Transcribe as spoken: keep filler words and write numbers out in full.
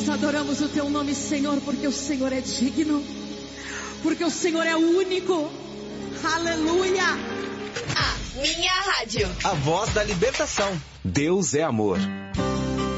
adoramos o teu nome, Senhor, porque o Senhor é digno, porque o Senhor é único. Aleluia. A minha rádio. A voz da libertação. Deus é amor.